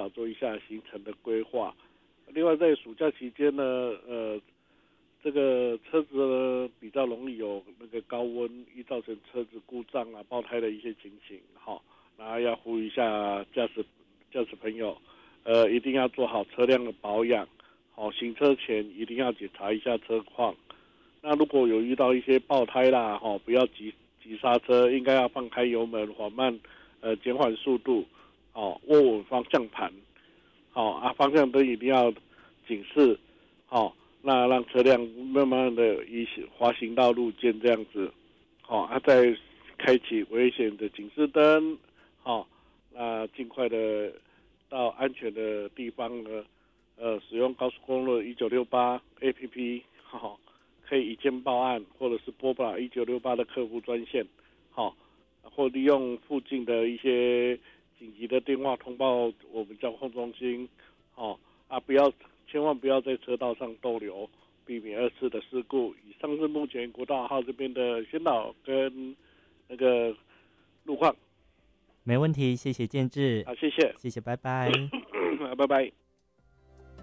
做一下行程的规划。另外在暑假期间呢，这个车子呢比较容易有那个高温，易造成车子故障啊、爆胎的一些情形，然后要呼吁一下驾驶朋友，一定要做好车辆的保养，行车前一定要检查一下车况。那如果有遇到一些爆胎啦，不要急刹车，应该要放开油门，缓慢，减缓速度，握稳方向盘，方向灯一定要警示，那让车辆慢慢的滑行到路肩这样子，再开启危险的警示灯，那尽快的到安全的地方呢，使用高速公路1968 APP，可以一键报案，或者是拨打1968的客服专线，或利用附近的一些紧急的电话通报我们交通中心，千万不要在车道上逗留，避免2次的事故。以上是目前国道2号这边的宣导跟那个路况。 没问题，谢谢建志。 好，谢谢。 谢谢，拜拜。 拜拜。